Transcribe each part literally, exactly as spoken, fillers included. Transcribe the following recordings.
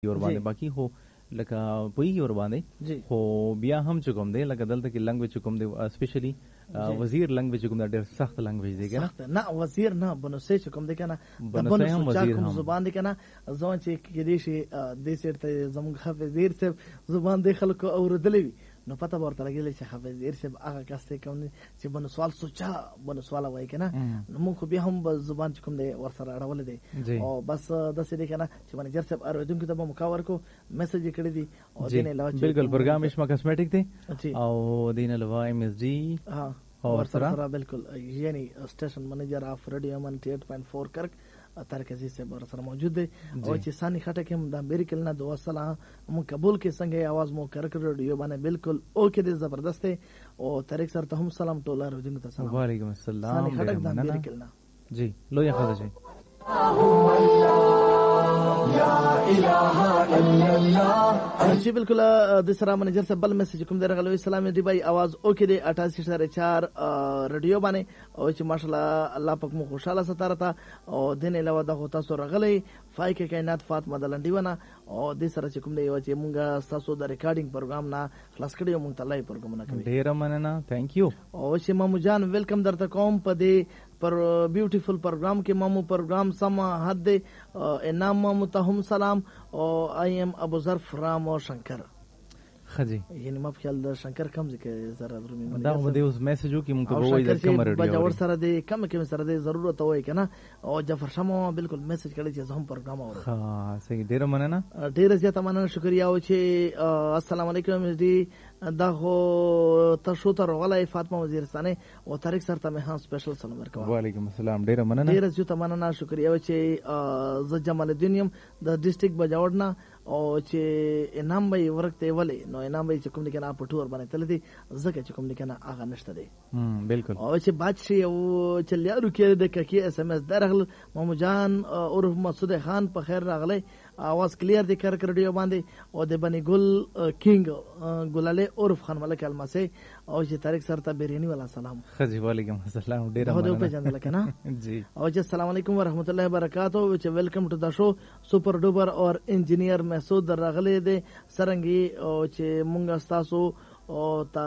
ور باندې باقي هو لکه پوي ور باندې خو بیا هم چې کوم دی لکه دلته کې لنګویج کوم دی اسپیشلی وزیر لنګویج کوم دی ډېر سخت لنګویج دی کنه نه وزیر نه بنوسه چې کوم دی کنه بنوسه هم وزیر کوم زبان دی کنه ځون چې کې دي شي د سیر ته زموږ حافظیر صاحب زبان دی خلکو اوردلې نو پته ورته لګیږي چې حافظیر صاحب هغه کس ته کوم چې بنو سوال سوچا بنو سوال وای کنه نو موږ بیا هم زبان کوم دی ور سره اړول دي او بس د سې دی کنه چې منیجر صاحب اردوونکو ته مکاور کو میسج کړی دي او دینه علاوه بالکل پروګرام اسما کاسمیټک دی او دینه علاوه ام اس جی ها اور سره بالکل یعنی سټیشن منیجر اف رادیو منټي اټ پوینټ فور کرک طارق عزیز سے بر سره موجود دی او چې ثاني خټه کې هم د امریکل نه دوه سلا مو قبول کې څنګه आवाज مو کرک رادیو باندې بالکل اوکې دی زبردست او طارق سره ته هم سلام ټوله روزنګ ته سلام وعلیکم السلام ثاني خټه د امریکل نه جی لو یا خدای جی بالکل د سره منیجر سے بل میسج کوم درغلوي سلام دی بھائی आवाज اوکې دی اٹھاسی اشاریه چار رادیو باندې او چې ماشاءالله الله پاک مو خوشاله ستاره تا او دین علاوه د هوتا سره غلي فای کې کائنات فاطمه دلنډي ونه او د سره چې کوم دی چې مونږه تاسو د ریکارډینګ پروګرام نه خلاص کړیو مونږ ته لای پروګرام نه کوي ډیر مننه ثانک یو او چې مامو جان ویلکم درته کوم په دې پر بیوټیفل پروګرام کې مامو پروګرام سم حد انعام مامو ته هم سلام او آی ایم ابو ظرف رام او شنکر خجی یعنی ما خیال د شنکر کم ذکر زره درمه دا مو دیوس میسج کی مونږ ته وایي د کم رډیو بجاور سره د کم کم سره د ضرورت وای کنه او جعفر شمو بالکل میسج کړی چې زه هم پروګرام اورم ها صحیح ډیر مننه ډیر زیاته مننه شکریا او چې السلام علیکم دی دا هو تاسو ته ورغلای فاطمه وزیرستانه او طارق سره ته مه هم سپیشل سلام ورکوم وعلیکم السلام ډیر مننه ډیر زیاته مننه شکریا او چې ز جمال الدین یم د ډیسټریکټ بجاور نه او چې انعام به ورکته ولې نو انعام به چې کوم دي کنه په ټور باندې تل دي زکه چې کوم دي کنه هغه نشته دي هم بالکل او چې بادشي او چې لیارو کې د ککی اس ام اس درغل مامو جان عرف مسعود خان په خیر راغلی आवाज کلیر دی کر رادیو باندې او د بنی ګل کینګ ګلاله عرف خان ملک الماسه او چې طارق سره ته بیرینی والا سلام خجی وعلیکم السلام ډیر مننه په جندل کنه جی او چې السلام علیکم ورحمت الله وبرکاتہ چې ویلکم ټو دا شو سپر ډوبر اور انجینیر مسعود راغلی دی سرنګي او چې مونږ تاسو او تا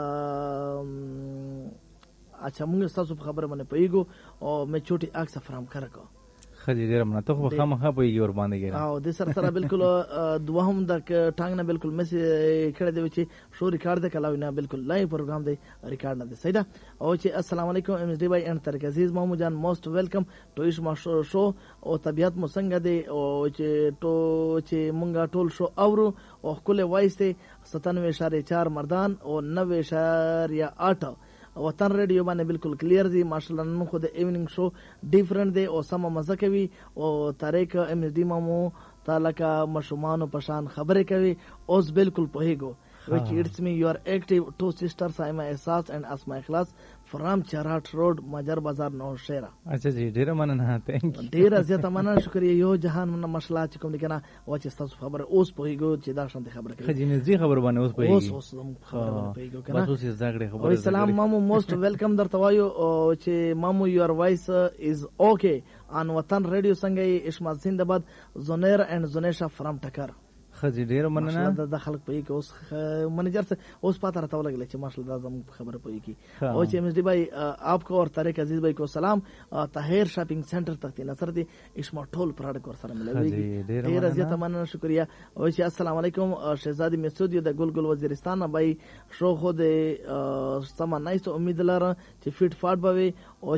اچھا مونږ تاسو خبره باندې پیګو او مې چوټي اکس فرام کرکو خدي ډیر مننه ته خو خامخا پويږي ور باندې ګره او د سر سره بالکل دوهم د ټانګ نه بالکل مس کړه دی چې شو ریکارډ د کلاوی نه بالکل لایو پروګرام دی ریکارډ نه دی سیدا او چې السلام علیکم ام اس ډی بای ان طارق عزیز مامو جان موست ویلکم ټو ایش ما شو او طبيعت مو څنګه دی او چې ټو چې مونږه ټول شو اورو او خپل وایس ته ستانوي اشاریه چار مردان او نوي اشاریه آټ وطن ریډیو باندې بالکل کلیر دی ماشاءالله نن خو د ایوننګ شو ډیفرنٹ دی او سم مزه کوي او طارق ام اس ڈی مامو تعالی مشومان په شان خبرې کوي اوس بالکل پوهیګو which it's me you are active two sisters Saima Esas and Asma Ikhlas from Charat Road Majar Bazar Nowshera اچھا جی ډیر مننه ثانک یو ډیر زیاته مننه شکریا یو جهان من مسله چې کوم لیکنه او چې تاسو خبر اوس پوهیګو چې دا شانته خبره کوي خجی نزدې خبر باندې اوس پوهیږي اوس اوس خبر باندې پوهیګو کنه بس اوس زګړې خبره السلام مامو موست ویلکم درته وایو او چې مامو یور وایس از اوکے ان وطن ریډیو څنګه اشمال زنده‌باد زونیر اند زونیشا فرام ټکر خجی ډیر مننه د خلک پوي کې اوس منیجر سے اوس پاته راته ولګل چې ماشاءالله زموږ خبره پوي کی او چې ام اس ڈی بھائی آپ کو اور طارق عزیز بھائی کو سلام طاهر شاپنگ سنټر تختی نصر دی اشما ټول پروډکټ ور سره ملوي ډیر زیات مننه شکریا او چې السلام علیکم شهزادی مسعود د ګلګل وزیرستان بھائی شو خو د سم نایس امید لرم چې فیټ فاټ بوي او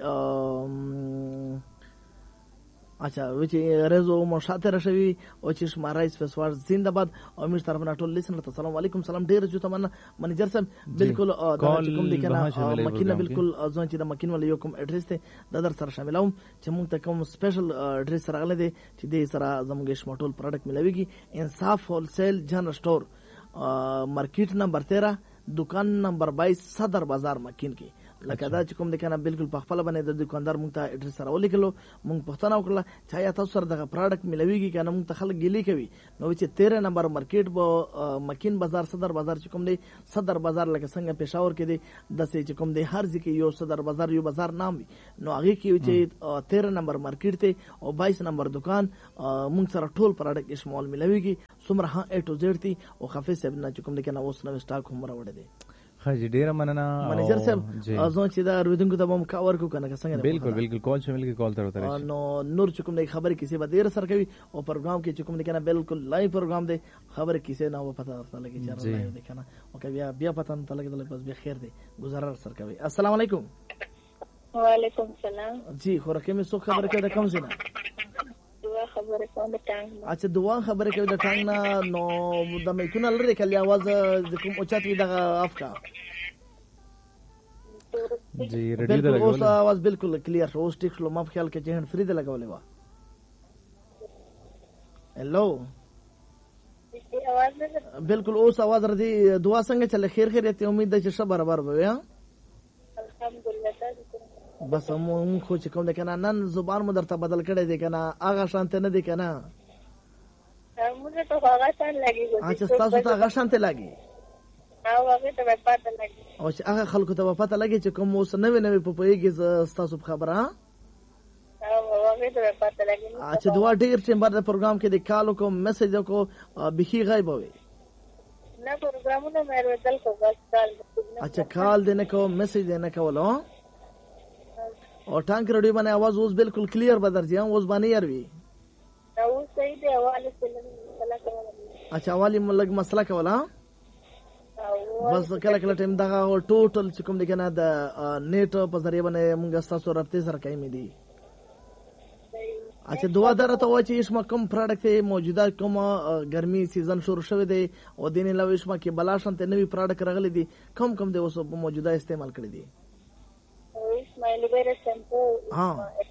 چې اچھا وچې رزو مو شاته رشوي او چې شمارای سپیسوار زنده‌باد او موږ طرف نه ټول لیسنر ته سلام علیکم سلام ډیر جو تمنا منیجر صاحب بالکل دا کوم دي کنه مکینه بالکل ځون چې د مکین ول یو کوم اډریس ته د در سره شاملوم چې موږ ته کوم سپیشل اډریس راغله دي چې د سره زموږ شمټول پروډکټ ملويږي انصاف هولسیل جنرال سٹور مارکیټ نمبر تیرہ دکان نمبر بائیس صدر بازار مکین کې لکه دا چې کوم د کنه بالکل په خپل باندې د دکاندار مونږ ته اډرس سره ولیکلو مونږ پښتنه وکړه چې یا تاسو سره دغه پروډکټ ملويږي کنه مونږ ته خلک ګیلې کوي نو چې تیرہ نمبر مارکیټ په مکین بازار صدر بازار چې کوم دی صدر بازار لکه څنګه پېښور کې دی د څه چې کوم دی هر ځکه یو صدر بازار یو بازار نام وي نو هغه کې چې تیرہ نمبر مارکیټ ته او بائیس نمبر دکان مونږ سره ټول پروډکټ شمول ملويږي څومره ها اے ټو زیډ تی او خفیف سب نه چې کوم دی کنه اوس نو سٹاک هم راوړی دی خاجي ډیر مننه منیجر صاحب ازو چې دا ارویدونکو ته هم کاور کو کنه څنګه بالکل بالکل کال شامل کی کال تر وتر نو نور چې کوم دی خبر کیسه به ډیر سر کوي او پروګرام کې چې کوم دی کنه بالکل لایو پروګرام دی خبر کیسه نه و پتا ورته لګي چې لایو دی کنه او بیا بیا پتا نه لګي بس بیا خیر دی گزارر سر کوي السلام علیکم وعلیکم السلام جی خورکه می سو خبر کړه کوم څه نه خبره کوم د ټانګ اچھا دوا خبره کوي د ټانګ نه نو د میکونه لري کله आवाज د کوم اوچات وي دغه افکا جی ریډیو ده اوس आवाज بالکل کلیر شو اوس ټیک شو ما په خیال کې چې هند فری ده لګولې وا هلو بالکل اوس आवाज ردی دعا څنګه چله خیر خیریت امید ده چې شب برابر وي الحمدلله بس مون خو چې کوم د کنه نن زبان مو درته بدل کړی دی کنه هغه شانت نه دی کنه موږ ته هغه شان لګي اچھا تاسو ته هغه شانت لګي او هغه ته پته لګي او چې هغه خلکو ته پته لګي چې کوم اوس نوې نوې په پویږي تاسو خبره او هغه ته پته لګي اچھا دوه ډیر چمبر د پروګرام کې د کالو کو میسج کو بخي غایب وي نه پروګرامونه مې ورتل کو بس کال اچھا کال دینه کو میسج دینه کولو اور ټانک رډیو باندې आवाज اوس بالکل کلیر بدر جی اوس باندې یار وی نو صحیح دی حواله سره کله اچھا والی ملګ مسله کولا بس کله کله ټیم دا ټوټل چې کوم دی کنه د نیټ په ذریعہ باندې موږ تاسو رابطه سره کوي مې دي اچھا دعا درته و چې اسما کوم پروډکټ موجوده کوم ګرمي سیزن شروع شوه دی او دینه لو اسما کې بلاشن ته نوی پروډکټ راغلي دي کم کم دی اوس موجوده استعمال کړی دي اسماعیل ویرا شیمپو ها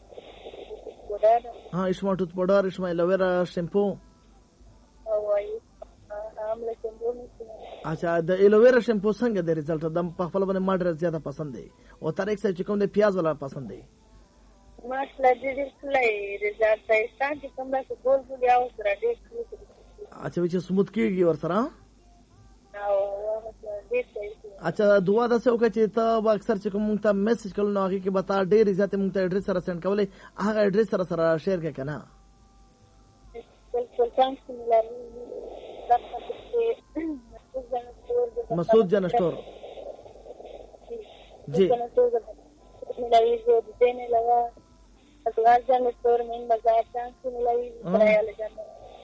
ها اسما ټوت پاوډر اسماعیل ویرا شیمپو او املا شیمپو اچھا د ایلوویرا شیمپو څنګه د ریزلټ د په خپل باندې ما ډېر زیاته پسند دی او تر یک څه چې کوم د پیاز ولا پسند دی ماشاءالله دې ټولې ریزلټ ایستان چې کوم څه ګول ګول یاو سره دې اچھا چې سموث کیږي ور سره او دې اچھا دعا د څه وکړه چې ته اکثر چې کوم ته میسج کول نو هغه کې بتا ډېر زیاته مونږ ته اډرس سره سند کولې هغه اډرس سره سره شیر کړه کنه مسعود جان سٹور جی ملاوی جو دینے لگا اتوار جان سٹور میں بازار چانس ملاوی برایال جان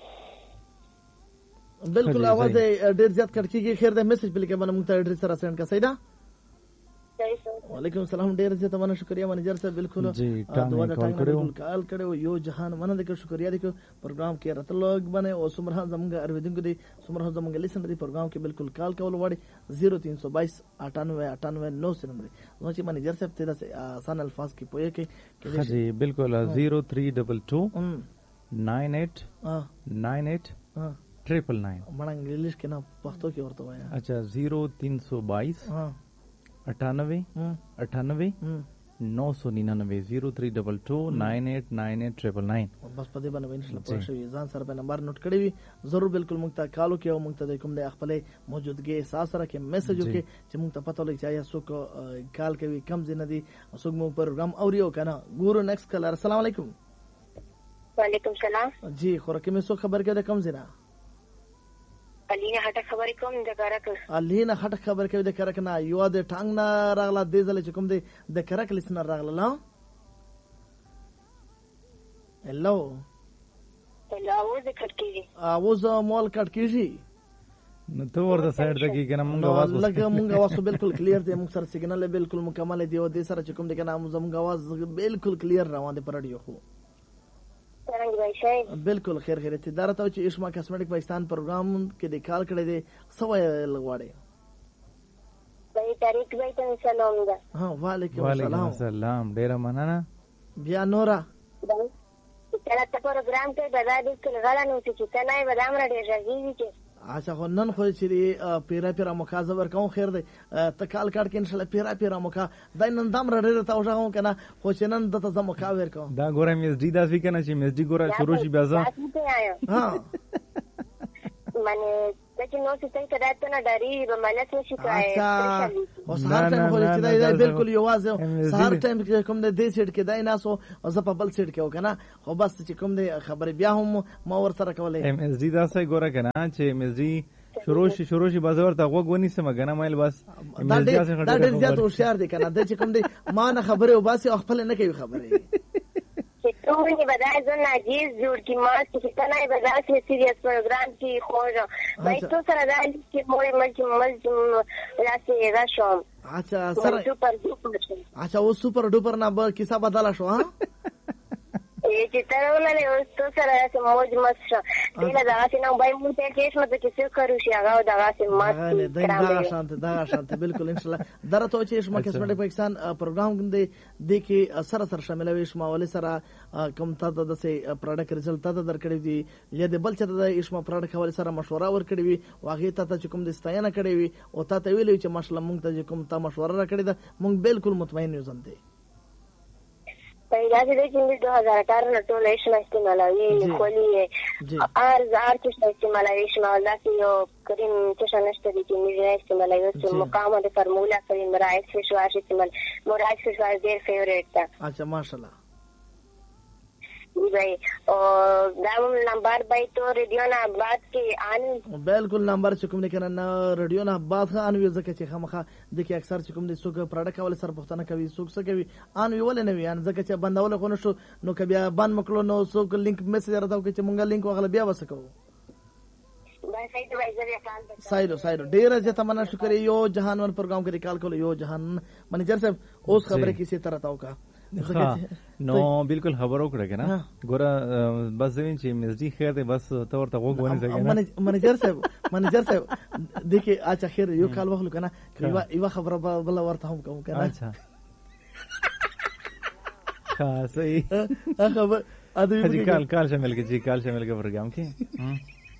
بالکل आवाज ډیر زیات کټ کیږي خیر د میسج په لیکه باندې مونږ ته اډرس سره سند کا صحیح ده وعلیکم السلام ډیر زیات مننه شکریا منیجر صاحب بالکل جی ټانګ کال کړو کال کړو یو جهان مننه د شکریا د پروګرام کې راتلوګ باندې او سمره زمونږ ارویدونکو دی سمره زمونږ لیسن دی پروګرام کې بالکل کال کول وړي صفر تین سو بائیس اٹھانوے اٹھانوے نو سو نمبر نو چې منیجر صاحب ته د آسان الفاظ کې پوهه کې جی بالکل صفر تین دو دو نائن ایٹ نائن ایٹ ट्रिपल नाइन बड़ा इंग्लिश के ना पख्तो की औरत हुआ है अच्छा जीरो तीन सौ बाईस अठानवे अठानवे नौ सौ निन्यानवे zero three double two nine eight nine eight triple nine बस पदे बने इंशाल्लाह पहुंचे जान सर पे नंबर नोट कड़ी हुई जरूर बिल्कुल मुक्ता कालो के मुक्ता दे कुम दे अखपले मौजूदगी एहसास रखे मैसेज के जे मुक्ता पता लग जाए सो को काल के भी कम जिंदगी सो मु प्रोग्राम औरियो kana गुरु नेक्स्ट कलर अस्सलाम वालेकुम वालेकुम सलाम जी खोरके में सो खबर के कम जिना अलीना हटा खबर कोम د کرک अलीना हटा खबर के د کرک ना یو د ټنګ نه راغلا د زل چې کوم د د کرک لسنه راغلا هلو هلو आवाज کټ کیږي आवाज مول کټ کیږي نو ته ورته سایډ ته کی کنه مونږ आवाज لکه مونږ आवाज بالکل کلیر دی مونږ سره سیګنال بالکل مکمل دی او د سره چې کوم د کنه مونږ आवाज بالکل کلیر روان دی پر رادیو خو څنګه وای شي بالکل خیر خیر ته درته چې اسما کاسمیټک پاکستان پروګرام کې د کال کړی دی سوې لغواړي بای طریق بای ته سلام ده ها وعلیکم السلام السلام ډیر مننه بیا نورا کله ته پروګرام کې بدا دې کله غلا نو چې ته نه بادام را ډیر راځي چې اچھا خو نن خو چې پیرا پیرا مخا زبر کوم خیر دی ته کال کاټ کې ان شاء الله پیرا پیرا مخا دای نن دام رډه ته وژاو کنه خو چې نن دته زم مخا ور کوم دا ګورم مې دی داس وکنه چې مې دی ګوره شروع شي بیا ځه ها معنی چې نو څه څنګه راته نه ډاری به ملت نشي کوي اچھا او سهار ټایم خو چې دا بالکل یوازې سهار ټایم کې کوم د دې سیټ کې دای ناسو او زه په بل سیټ کې وکنه خو بس چې کوم د خبرې بیا هم ما ور سره کولای ام اس ډي دا څه ګوره کنه چې ام اس ډي شروع شي شروع شي بازار ته وګ ونی سم کنه مایل بس دا ډېر زیات هوښیار دی کنه د چې کوم دی ما نه خبره او باسي خپل نه کوي خبره ټولې بدای زه ناجیز جوړ کی ما چې څنګه نه بدای چې سیریس پروګرام کې خوږه بای تو سره دا چې مورې ملک ملک راسي راشم اچھا سره سپر سپر اچھا او سپر ډوپر نه به کیسه بدل شو ها ای چې ترونه له اوس تو سره موج مست دله دا چې نو بای مونږ ته کیس مته چې څه کړو شي هغه دا چې مست دا شانت دا شانت بالکل ان شاء الله درته چې شما قسمت پاکستان پروګرام کې د کې سره سره شامل شما ولې سره کوم ته د سه پروډکټ ریزلټ ته درکړي دي یا د بل څه د شما پروډکټ حواله سره مشوره ورکړي وي واغې ته چې کوم د ستاینه کړي وي او ته ویلې چې ماشاءالله مونږ ته کوم ته مشوره راکړي ده مونږ بالکل مطمئن یو زم دي پیدا دې چې د دو هزار اٹھارہ نه ټول ایشما استعمالوي کولی ارز ارچ استعمالوي شما الله کې یو کریم چې نشته دي چې موږ استعمالوي چې مقام د فرمولا کریم مرایت فیش واش استعمال مرایت فیش واش ډېر فیوریټ ده اچھا ماشاءالله بھائی دا نمبر بھائی تو ریڈیو نه بعد کې ان بالکل نمبر چې کوم نه کنه ریډیو نه بعد ان وی ځکه چې خامخه د کې اکثر چې کوم د سوق پروډکټ ول سره پښتنه کوي سوق څه کوي ان وی ول نه وی ان ځکه چې بندول خو نشو نو ک بیا باندې مکلو نو سوق لینک میسج راځو چې مونږه لینک وغله بیا وسکو سایلو سایلو ډیر ځه تمنا شکر یو جهانون پروګرام کې کال کول یو جهان منیجر صاحب اوس خبره کیسه تر تاو کا نو بالکل خبر وکړه کنه ګوره بس زمين چې مزدي خیر دی بس ته ورته وګورئ ځکه منیجر صاحب منیجر صاحب دغه اچھا خیر یو کال وخلو کنه یو یو خبره بل ورته هم کوم کنه اچھا ها صحیح خبر ادي جی کال کال شامل کې جی کال شامل کې پروګرام کې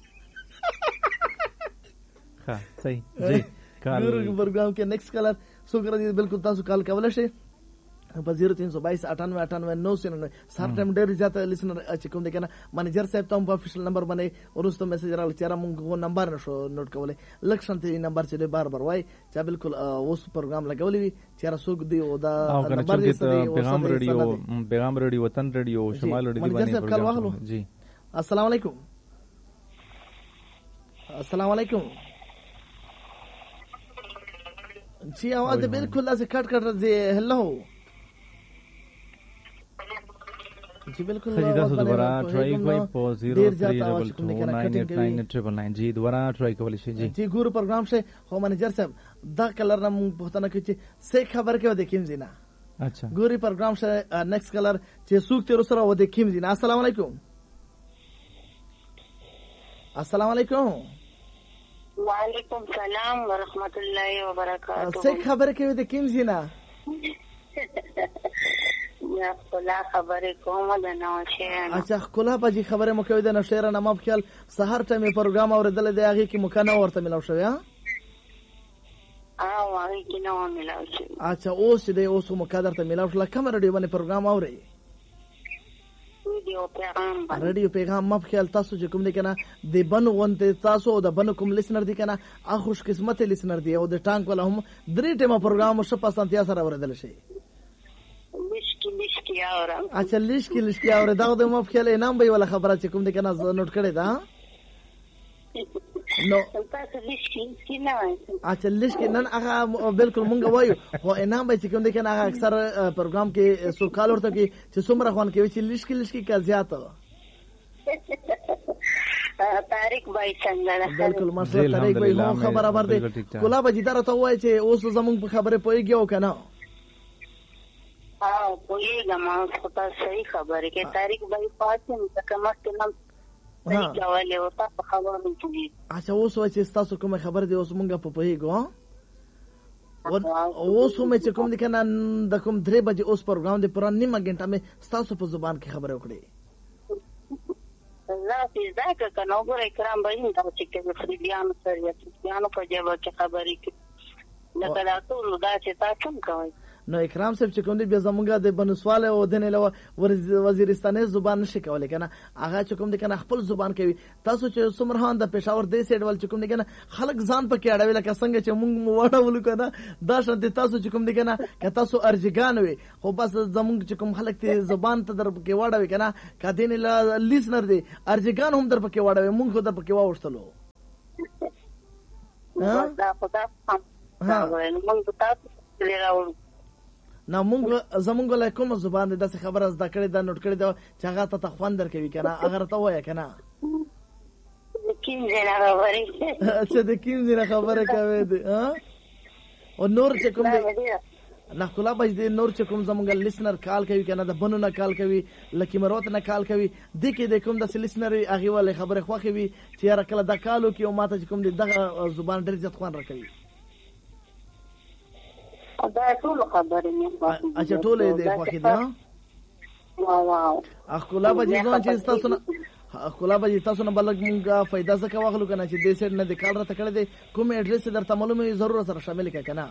ها صحیح جی کال پروګرام کې نیکسٹ کالر سو کړی بالکل تاسو کال کولای شئ په زیرو تین سو بائیس اٹھانوے اٹھانوے نو سو ننانوے سر ټایم ډېر زیاته لیسنر چې کوم دی کنه منیجر صاحب ته په افیشل نمبر باندې ورسته میسج راغلی چې را مونږ نمبر نشو نوٹ کولای لکشن ته نمبر چې بار بار وای چې بالکل اوس پروګرام لګولې وي چې را سوق دی او دا نمبر دی پیغام رادیو پیغام رادیو وطن رادیو شمال رادیو باندې پروګرام جی السلام علیکم السلام علیکم جی आवाज بالکل ऐसे कट कट रही है हेलो जी बिल्कुल जी दस दोबारा ट्राई कोई पो zero three double two nine eight nine triple nine जी दोबारा ट्राई कोली जी जी गुरु प्रोग्राम से हो मैनेजर साहब दा कलर ना बहुत ना कुछ से खबर के देखिम जीना अच्छा गुरु प्रोग्राम से नेक्स्ट कलर जे सूख तेरो सरा वो देखिम जीना अस्सलाम वालेकुम अस्सलाम वालेकुम वालेकुम सलाम व रहमतुल्लाहि व बरकातहू से खबर के देखिम जीना یا خلا خبرې کوم د نو شي اچھا خلا په جی خبره مو کوي د نشره نه مو خیال سحر ټمه پروګرام اوریدل دی هغه کې مکنه ورته ملاو شوی ها اه هغه کې نو ملاو شوی اچھا اوس دې اوس مو قدر ته ملاو شل کوم رادیو باندې پروګرام اوري رادیو پیغام رادیو پیغام مو خیال تاسو چې کوم دي کنه د بن غونته تاسو د بن کوم لیسنر دي کنه ا خوش قسمت لیسنر دي او د ټانک ولا هم درې ټمه پروګرام شپ پسندیا سره اوریدل شي اچھا لشکی لشکی اور دا د مو خیال انعام به ولا خبره چې کوم دي کنه نوٹ کړی دا نو تاسو لشکی لشکی نه وایي اچھا لشکی نن هغه بالکل مونږ وایو خو انعام به چې کوم دي کنه هغه اکثر پروګرام کې سو کال ورته کې چې څومره خوان کوي چې لشکی لشکی کا زیات طارق بھائی څنګه بالکل ماشاءالله طارق بھائی نو خبر خبر دی کولا به جدار ته وایي چې اوس زمونږ په خبره پويږي او کنه हाँ बोलिएगा माँ उसको पास सही खबर है कि तारीख भाई पास कमर के नाम सही जवाले होता खबर नहीं अच्छा वो सोच تاسو کوم خبر دی اوس مونږه په پوهیږو اوس هم چې کوم دي کنه د کوم درې بجې اوس پروګرام دی پران نیمه غنټه مې تاسو په زبان کې خبره وکړي دا پیدا کنه وګورئ کرام به هم دا چې کې فریدیانو سره فریدیانو په جواب کې خبرې کوي لکه دا ټول دا چې تاسو کوي. نو اکرام صاحب چې کوم دی بیا زمونږ د بنسواله او د نه وزیرستاني زبان نشي کولای کنه هغه چې کوم دی کنه خپل زبان کوي. تاسو چې سمرهان د پېښور د سیډ ول چې کوم دی کنه خلک ځان پکې اړوي لکه څنګه چې مونږ وړاولو کنه دا شته تاسو چې کوم دی کنه که تاسو ارجګان وي خو بس زمونږ چې کوم خلک ته زبان ته در پکې وړوي کنه کدين لیسنر دی ارجګان هم در پکې وړوي مونږ خو در پکې واوښتلو دا خدا ها مونږ تاسو لراوړو نه مونږ زمونږ له کوم زبان د داسې خبره زده کړې دا نوٹ کړې دا چې هغه ته تخوان درکوي کنه اگر ته وایې کنه کیم زنه خبرې اچھا د کیم زنه خبره کوي دی ها او نور چې کوم دی نه کلا بج دی نور چې کوم زمونږ لیسنر کال کوي کنه د بنو نه کال کوي لکه مروت نه کال کوي د کې د کوم د لیسنر هغه ول خبره خوخي وي چې را کله د کالو کې او ماته چې کوم دی دغه زبان ډېر ځت خوان راکوي. دا ټول خبرې مې اچھا ټول دې خوخي دا واو واو اخلا بج ځون چې تاسو نه اخلا بج تاسو نه بلګ مونږه फायदा زکه واخلو کنه چې دې سیټ نه د کال را تکړه دي کوم اډرس درته معلومه ضرورت سره شامل کا کنه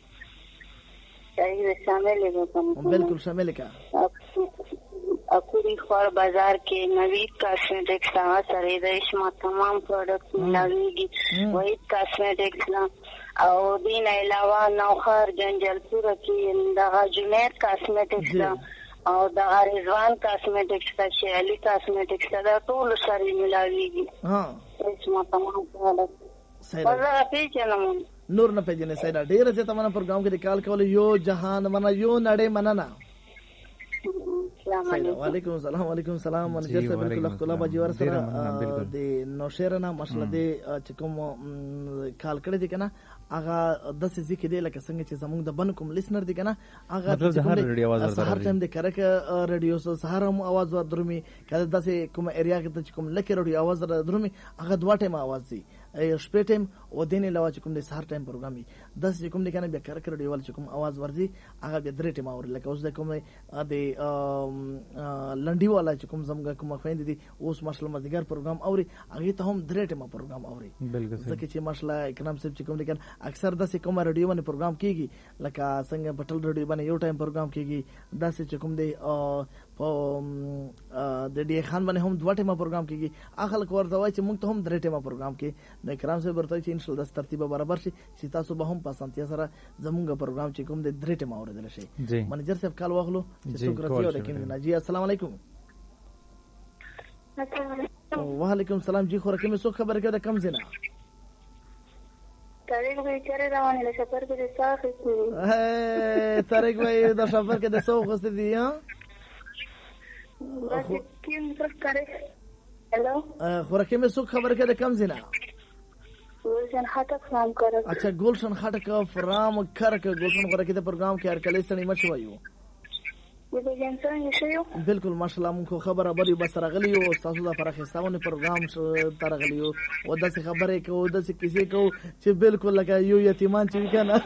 صحیح شامل ہے بالکل شامل کا اکوری خور بازار کے نوید کاسمیٹکس کا سره ریشما تمام پروڈکٹ ملاویږي وحید کاسمیٹکس نا او دین علاوه نوخر جنجلپور کې د جنید کاسمیټکس نا او د رضوان کاسمیټکس کا شیلی کاسمیټکس دا ټول سره ملاویږي ها ریشما تمام پروڈکٹ صحیح پیژنم نور نه پیژنې سیدا ډیر چې تمنه پروګرام کې کال کول یو جهان منه یو نړۍ مننه. وعلیکم السلام وعلیکم السلام منجر صاحب بالکل خپل بجوار سره د نوشیرنا مسله د چکم کال کړی دی کنه هغه د څه ذکر دی لکه څنګه چې زموږ د بن کوم لیسنر دی کنه هغه مطلب هر ریډیو आवाज ورته هر ټیم د کرک ریډیو سره هم आवाज ور درومي کله د څه کوم ایریا کې ته کوم لکه ریډیو आवाज ور درومي هغه دوه ټیم आवाज دی شپې ټیم او دین علاوه چې کوم د سهار ټیم پروګرام دی د څه کوم دی کنه بیا کرک ریډیو ول چې کوم आवाज ورځي هغه بیا درې ټیم اور لکه اوس د کوم د لنډي والا چې کوم زمګه کوم خويند دي اوس ماشله مدګر پروګرام اوري هغه ته هم درې ټیمه پروګرام اوري بالکل ځکه چې ماشله اکرام صاحب چې کوم دي کنه اکثر د څه کوم رادیو باندې پروګرام کیږي لکه څنګه پټل رادیو باندې یو ټایم پروګرام کیږي د څه چې کوم دي په د ډي خان باندې هم دوه ټیمه پروګرام کیږي اخل کور ځوای چې موږ ته هم درې ټیمه پروګرام کې د اکرام صاحب ورته چې ان شاء الله د ترتیب برابر شي چې تاسو به هم پسندیا سره زمونږ پروګرام چې کوم د درې ټیمه اوریدل شي. منیجر صاحب کال واخلو چې څوک راځي او لیکن جی السلام علیکم. وعلیکم السلام جی خو راکمه څوک خبر کړه کم زینا طارق بھائی چرے روانه له سفر کې د ساخ اے طارق بھائی د سفر کې د سو غوست دي ها بس کیم پر کرے هلو خو راکمه څوک خبر کړه کم زینا گلشن خټک فرام کړه اچھا گلشن خټک فرام کړه گلشن غره کې د پروګرام کې هر کله ستنی مچ وایو بالکل ماشاءالله مونږ خبره بری بس راغلی او تاسو دا فرخستاونه پروګرام ترغلی او د څه خبره کو د څه کیسه کو چې بالکل لکه یو یتیمان چې کنه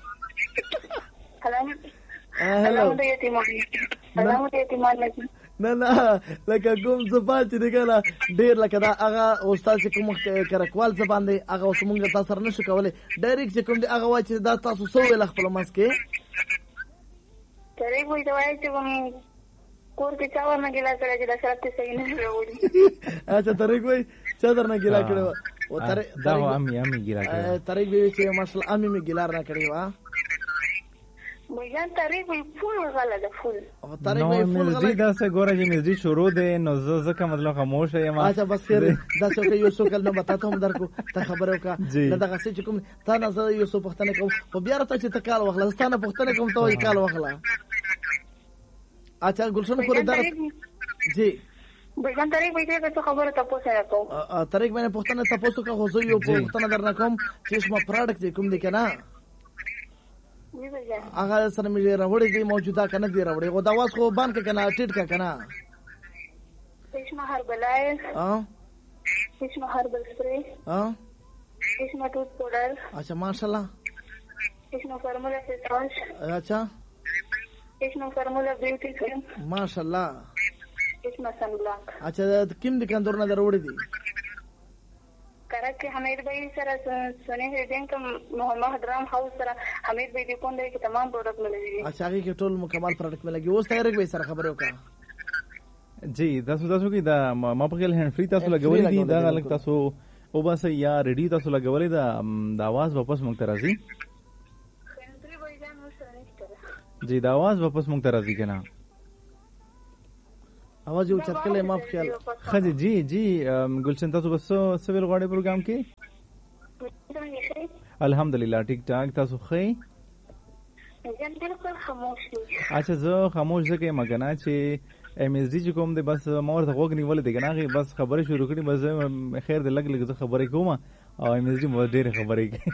هلو د یتیمان هلو د یتیمان نه نه لکه کوم زبان چې کنه ډیر لکه دا هغه استاد چې کوم کرکوال زبان دی هغه اوس مونږ تاسو سره نشو کولای ډایرکټ چې کوم دی هغه وای چې دا تاسو سو ویل خپل مسکه طریق وي دا وایي چې کوم کور کې چا ورنه ګیلا کړی چې دا شرط صحیح نه راوړي. اچھا طریق وي چا درنه ګیلا کړی او طریق دا امي امي ګیلا کړی طریق وي چې ماشاءالله امي می ګیلا نه کړی وا بجان طریق وي فول غلا ده فول او طریق وي فول غلا دا څه ګوره چې مزدي شروع ده نو ځکه مطلب خاموش یم. اچھا بس خیر دا څه یو څوک نه بتاته هم درکو ته خبره وکا دا دغه څه کوم تا نه زه یو څه پښتنه کوم خو بیا راته چې تکال واخله ستانه پښتنه کوم ته یې کال واخله. اچھا گلشن پورې دا جی بجان طریق وي چې خبره تاسو سره کوم طریق باندې پښتنه تاسو کا خو یو پښتنه درنه کوم چې ما پروډکټ کوم دي کنه هغه سره مې راوړې دي موجوده کنه دی راوړې او دا واس خو باندې کنه ټیټ کا کنه اسمه هربلای ها اسمه هربل سپری ها اسمه ټوت پاوډر اچھا ماشاءالله اسمه فارمولا سیتاش اچھا اسمه فارمولا بیوٹی کریم ماشاءالله اسمه سن بلاک. اچھا کوم دکاندارونه دروړي دي؟ کرک حمید بھائی سر سنے ہیں کہ محمد رام ہاؤس سر حمید بھائی دی کون دے کہ تمام پروڈکٹ ملے دي. اچھا هغه کې ټول مکمل پروډکټ ملګي. اوس تیار به سره خبرو کا. جی تاسو تاسو کې دا ما په هند فری تاسو لګولې دي دا لکه تاسو او بس یا ریډي تاسو لګولې دا د आवाज واپس مونږ ته راځي. جی دا आवाज واپس مونږ ته راځي کنه. आवाज یو چرکلې ما په خیال. خدي جی جی گلشن تاسو بس سویل غواړي پروګرام کې الحمدلله ټیک ټاک تاسو خې. جن بالکل خاموش دي. اچھا زه خاموش ځکه مګنا چې ایم ایس ډي چې کوم دی بس مور ته وګ نیولې دی کنه بس خبرې شروع کړې بس خیر دې لګ لګ زه خبرې کوم او ایم ایس ډي مو ډېر خبرې کوي.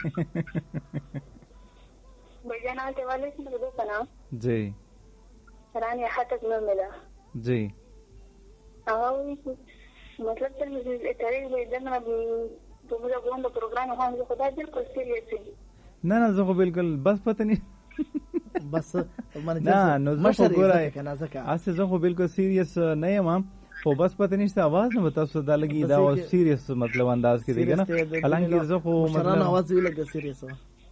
بجانا ته والے څنګه کنه جی رانی حتک نو ملا جی او مطلب ته دې تاریخ به دنه په موږ غوښنه پروګرام هم خدای دې بالکل سیریس دي. نه نه زه خو بالکل بس پته نه بس نه نو زه خو ګورای اسه زه خو بالکل سیریس نه یم خو بس پته نشته आवाज نه تاسو دا لګي دا سیریس مطلب انداز کې دی کنه حالانکه زه خو مطلب आवाज وی لګ سیریس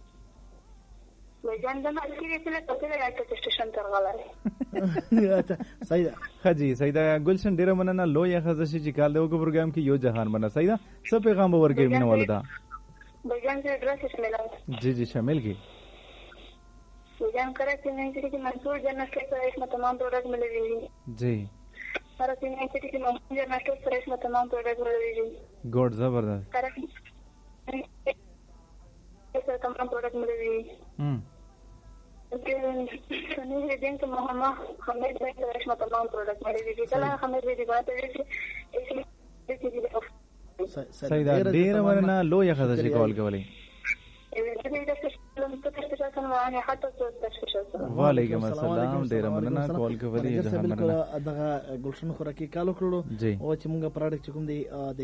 وجان دما سیریس له کتل راځي سټیشن تر غلای. اچھا سیدا خجی سیدا گلشن ډیر مننه لو یا خزشي چې کال دیو پروګرام کې یو جهان بنا سیدا څه پیغام ورکې مینه ولدا بجان سے ایڈریس ملا. جی جی شامل کی بجان کرا چې نه چې منصور جنت کې پر اسمه تمام پروډکټ ملي دي. جی سره چې نه چې منصور جنت کې پر اسمه تمام پروډکټ ملي دي. ګډ زبردست کرا چې تمام پروډکټ ملي دي. هم کہ سنے ہیں کہ محمد حمید بھائی پر اسمه تمام پروډکټ ملي دي. کله حمید بھائی دی بات ہے چې سیدا ډیر ورنه لو یا خزشي کول کوي. وعلیکم السلام ډیر مننه کول کوي. بالکل دغه گلشن خوراکي کالو کړو او چې موږ پروډکټ کوم دی د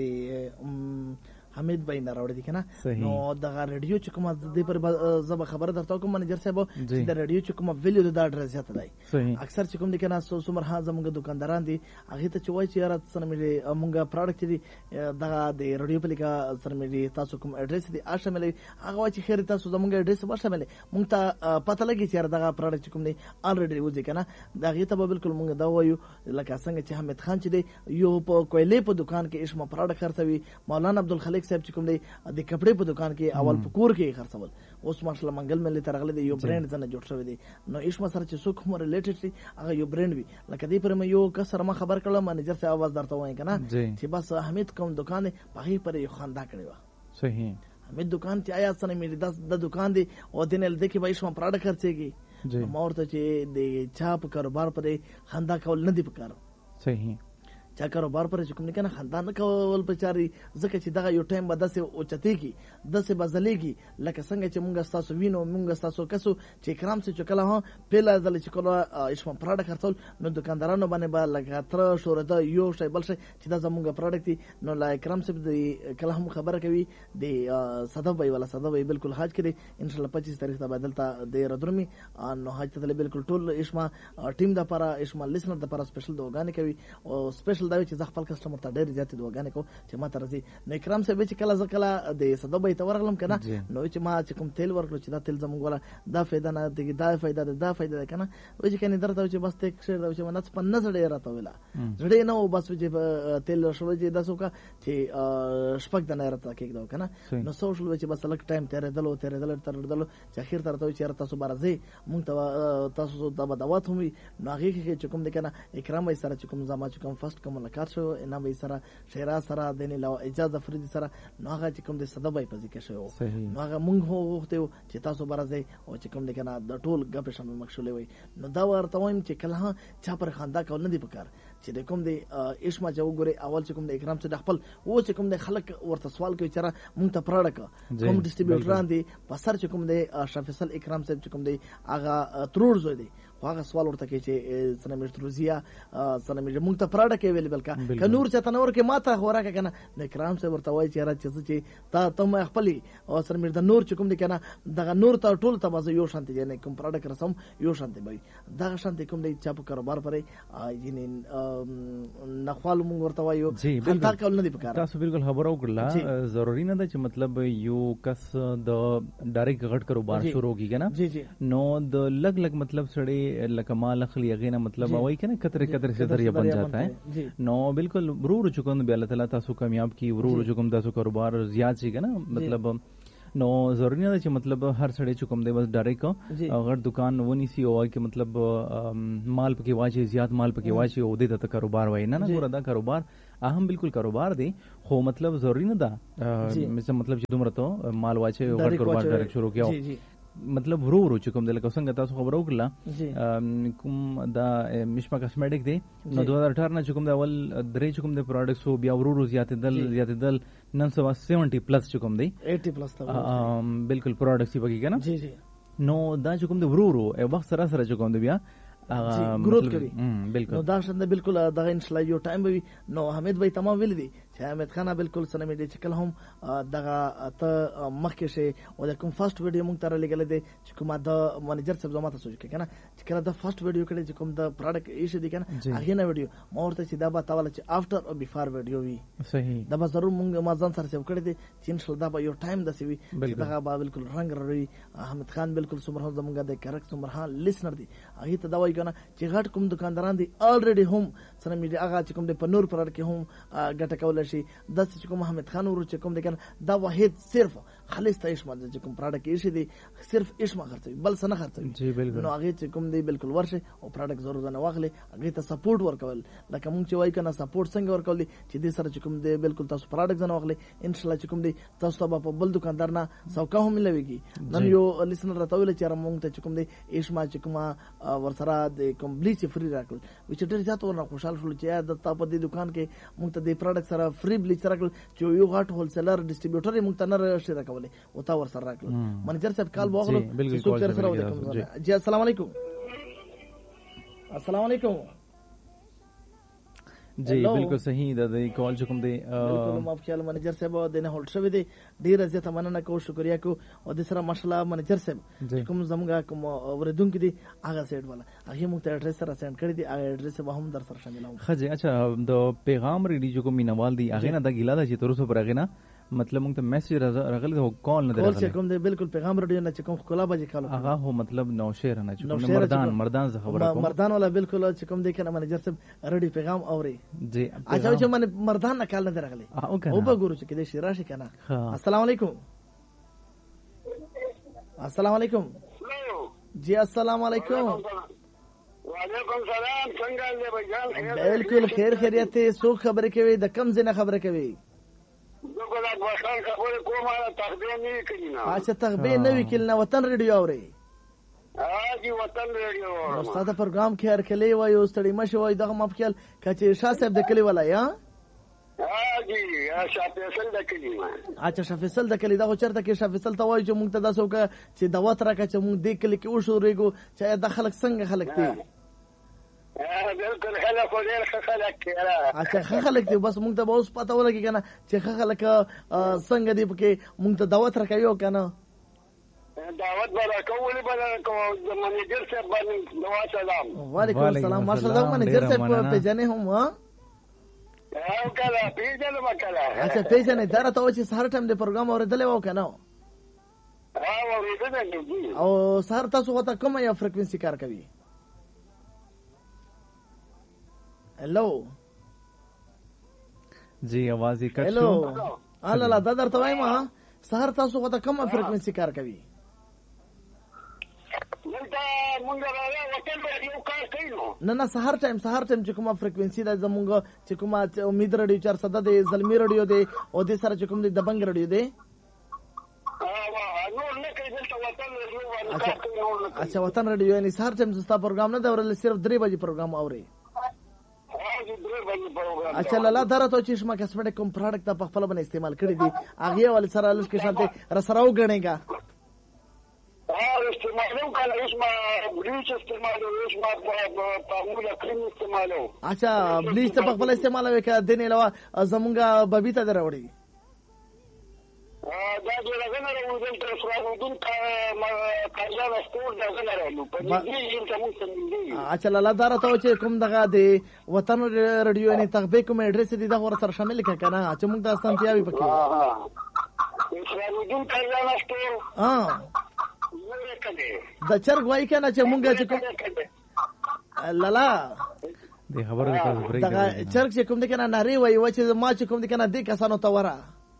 حمید بھائی نه راوړی دي کنه نو دغه ریډیو چې کومه د دې پر زب خبره درته کوم منیجر صاحب چې د ریډیو چې کومه ویلیو د اډرس زیات دی اکثر چې کوم دي کنه سو سمر ها زموږ دکانداران دي هغه ته چوي چې یاره سره مې موږ پروډکټ دي دغه د ریډیو په لیکا سره مې تاسو کوم اډرس دي اشه مې هغه چې خیر تاسو زموږ اډرس ورشه مې موږ ته پته لګي چې دغه پروډکټ کوم دي الریډي وځي کنه دغه ته بالکل موږ دا وایو لکه څنګه چې حمید خان چې دی یو په کویلې په دکان کې اسمه پروډکټ خرڅوي مولانا عبدالخالق صاحب چې کوم دی د کپڑے په دکان کې اول پکور کې خرڅول اوس ماشاءالله منګل ملي ترغله دی یو برند څنګه جوړ شوی دی نو اسمه سره چې څوک مو ریلیټډ دی هغه یو برند وي لکه دې پر مې یو کسر ما خبر کړم منیجر ته आवाज درته وای کنه چې بس حمید کوم دکان دی په هی پر یو خندا کړی و صحیح حمید دکان چې آیا څنګه مې د دکان دی او دینل دکې به اسمه پروډکټ خرڅيږي مورته چې د چاپ کاروبار پر خندا کول نه دی پکار صحیح چا کاروبار پر کوم نه کنه خاندان کول پچاري ځکه چې دغه یو ټایم به داسې اوچتي کی داسې بزلېږي لکه څنګه چې مونږ تاسو وینو مونږ تاسو کسو چې کرام سي چکله ها پیله دل چې کله اسمه پروډکټ خرڅول نو دکاندارانو باندې به لکه تر شوره دا یو شی بل شي چې دا زمونږ پروډکټ نو لا کرام سي د کله هم خبره کوي د صدف وی ولا صدف وی بالکل حاج کړي ان شاء الله پچیس تاریخ ته بدلتا د ردرمي نو حاج ته بالکل ټول اسمه ټیم د لپاره اسمه لیسنر د لپاره سپیشل دوغانې کوي او سپیشل دا چې ځ خپل کسٹمر ته ډېر زیات دوغانې کو چې ما ترځي نو کرام صاحب چې کله ځکلا د صدبې ته ورغلم کنه نو چې ما چې کوم تیل ورکړو چې دا تیل زموږ ولا دا فایده نه دی دا فایده ده دا فایده ده کنه و چې کني درته چې بس ته ښه دا چې منځ په نظر ډېر راته ویلا زړه نه و بس چې تیل شو چې دا څوک چې شپږ د نه راته کېږي کنه نو سوشل چې بس لک ټایم تیر دلو تیر دل تر دلو چې اخر تر ته چې تاسو بارځي مونږ ته تاسو د بدوات هم نو هغه کې چې کوم د کنه اکرام وای سره چې کوم زما چې کوم فرست کوم ملاقات شو انام وای سره شهرا سره د نه لو اجازه فريدي سره نو هغه چې کوم د صدبای په ذکر شو نو هغه مونږ هو وخته چې تاسو بارځي او چې کوم د کنه د ټول غپ شمه مخشولې وای نو دا ورته وایم چې کله چا پر خندا کول نه دی پکار چې د کوم د اسما جو ګوري اول چې کوم د اکرام څخه خپل و چې کوم د خلک ورته سوال کوي چې مونږ ته پروډکټ کوم ډیسټریبیوټران دي په سر چې کوم د شفیصل اکرام صاحب چې کوم د هغه ترور زوی دی هغه سوال ورته کوي چې سنمیر تروزیا سنمیر مونږ ته پروډکټ ویلیبل کا ک نور چې تنور کې ماته خوراکه کنه د اکرام صاحب ورته وایي چې را چې چې تا ته خپل او سنمیر د نور چې کوم دي کنه دغه نور ته ټول ته بازه یو شانتي نه کوم پروډکټ رسم یو شانتي وي دغه شانتي کوم دی چې په کاروبار پرې یعنی نخوال مونږ ورته وایو خطا کول نه دی پکار. تاسو بالکل خبر او کړل ضروری نه ده چې مطلب یو کس د ډایرکټ غټ کاروبار شروع کیږي نه نو د لګ لګ مطلب سړی لکه مال اخلي هغه نه مطلب وای کنه کتره کتره سے ذریعہ بن جاتا ہے نو بالکل ورور چکم به الله تعالی تاسو کامیاب کی ورور چکم تاسو کاروبار زیات شي کنه مطلب نو ضروری نه چې مطلب هر سړی چکم دی بس ډایرکټ اگر دکان ونی سی او کې مطلب مال پکې واچي زیات مال پکې واچي او دې ته کاروبار وای نه نه ګور دا کاروبار اهم بالکل کاروبار دی خو مطلب ضروری نه ده مطلب چې دومره ته مال واچي او کاروبار ډایرکټ شروع کیاو مطلب ورو ورو چې کوم د لکه څنګه تاسو خبرو کړل کوم دا مشما کاسمیټک دی نو دوه هزار اٹھارہ نه چې کوم د اول درې چې کوم د پروډکټس او بیا ورو ورو زیاتېدل زیاتېدل نن سبا سیونټي پلس چې کوم دی ایټي پلس ته بالکل پروډکټس یې بګی کنه جی جی نو دا چې کوم د ورو ورو یو وخت سره سره چې کوم دی بیا گروث کوي بالکل نو دا شنده بالکل دغه ان شاء الله یو ټایم وي نو حمید بھائی تمام ویل دي چې حمید خان بالکل سره مې دي چې کله هم دغه ته مخکې شي او د کوم فرست ویډیو مونږ تر لګل دي چې کومه د منیجر صاحب زما ته سوچ کې کنه چې کله د فرست ویډیو کړي چې کوم د پروډکټ ایش دي کنه هغه نه ویډیو ما ورته چې دا به تاواله چې افټر او بیفور ویډیو وي صحیح دا به ضرور مونږ ما ځان سره سیو کړی دي چې ان شاء الله دا به یو ټایم د سی وي دغه به بالکل رنگ روي حمید خان بالکل سمره زمونږ د کریکټ سمره لیسنر دي هغه ته دا وایي کنه چې غټ کوم دکانداران دي الریډي هم سره میډیا هغه چې کوم د پنور پر کې هم ګټه کول شي د چې کوم حمید خان ورو چې کوم د کنه دا واحد صرف خالص ته اسما چې کوم پروډکټ یې شي دي صرف اسما خرڅوي بل څه نه خرڅوي نو هغه چې کوم دی بالکل ورشه او پروډکټ ضرور نه واخلي هغه ته سپورټ ورکول لکه مونږ چې وای کنه سپورټ څنګه ورکول دي چې دې سره چې کوم دی بالکل تاسو پروډکټ نه واخلي ان شاء الله چې کوم دی تاسو ته په بل دکاندار نه سوکا هم ملويږي نن یو لیسنر راټول چې مونږ ته چې کوم دی اسما چې کوم ورسره د کوم بلیچ فری راکول چې ډېر زیات ورنه خوشاله شول چې د تاسو په دې دکان کې مونږ ته د پروډکټ سره فری بلیچ راکول چې یو غټ هولسیلر ډیسټریبیوټر مونږ ته نه شي راکولې او تا ور سره راکول منیجر صاحب کال واغلو څوک تر سره وکړم جی السلام علیکم السلام علیکم جی بالکل صحیح دا د کال چکم دی بالکل ما خیال منیجر صاحب د نه هولډ شوی دی ډیر زیاته مننه کو شکریا کو او د سره ماشاءالله منیجر صاحب کوم زموږه کوم اوریدونکو دي هغه سیټ والا هغه موږ ته اډرس سره سند کړی دی هغه اډرس به هم در سره شامل هم خجه اچھا د پیغام ریډیو کوم مینوال دی هغه نه د ګیلا د چې تر اوسه پر هغه نه مطلب موږ ته میسج راغلی او کال نه راغلی کال کوم دی بالکل پیغام رډیو نه چې کوم خلا بجې کالو هغه هو مطلب نو شیر نه چې کوم مردان مردان زه خبره کوم مردان ولا بالکل چې کوم دی کنه منیجر صاحب رډی پیغام اوري جی اچھا چې من مردان نه کال نه راغلی او به ګورو چې کله شي راشي کنه السلام علیکم السلام علیکم جی السلام علیکم وعلیکم سلام څنګه دی بجان بالکل خیر خیریت سو خبره کوي د کم زنه خبره کوي دغه د وطن خبره کومه تخبیر نه کینا اچھا تخبیر نه وکیل نه وطن ریډیو اوري اجي وطن ریډیو استاد پروګرام کې هر کلی وای او ستړي مشه وای دغه مفکل کچې شاه صاحب د کلی ولا یا اجي شاه فیصل د کلی ما اچھا شاه فیصل د کلی دغه چرته کې شاه فیصل ته وای چې مونږ ته تاسو کا چې دعوت راکړه چې مونږ دې کلی کې وشورېګو چې د خلک څنګه خلک دي بالکل خلک ډېر خلک کړه اچھا خلک دي بس مونږ ته به اوس پته ولګي کنه چې خلک څنګه دي پکې مونږ ته دعوت راکوي کنه دعوت به راکولې به کوم د منیجر صاحب باندې دوا سلام وعلیکم السلام ماشاءالله منیجر صاحب په جنې هم ها او کله پیژنه وکړه اچھا پیژنه دا راته و چې سهار ټایم د پروګرام اورېدلې و کنه ها اورېدل او سهار تاسو وته کومه یا فریکوئنسي کار کوي هلو جی आवाज یې کټ شو الله الله دا درته وایم سهار تاسو غوته کومه فریکوئنسي کار کوي نه نه سهار ټایم سهار ټایم چې کومه فریکوئنسي د زمونږ چې کومه امید رادیو چار صد دی زلمی رادیو دی او د سره چې کوم دی دبنګ رادیو دی اچھا وطن رادیو یعنی سهار ټایم زستا پروګرام نه دا ورل صرف درې بجې پروګرام اوري اچھا لاله درته چې شما کسمټ کوم پروډکټ په خپل باندې استعمال کړی دي هغه ول سره لږ کې شانته رسراو غنېګا ها استعمالو کله اسما بلیچ استعمالو اسما پامولا کریم استعمالو اچھا بلیچ په خپل استعمال وکړه د نه علاوه زمونږه ببیتا دروړي دا دې راغنه راو دلته فرادون کاریان سټور دغه راغلو په دې یې ته مو سمندي اچھا لاله دار ته چې کوم دغه دی وطن رادیو نه تخبه کوم اډرس دي دغه ور سره شامل ک کنه چې موږ د استانتیاوي پکې ها ها فرادون کاریان سټور ها د چرګ وای کنه چې مونږه چې کوم لالا دې خبره ده تاسو پرې دا چرګ چې کوم دي کنه ناری وای و چې ما چې کوم دي کنه دې کسانو ته ورا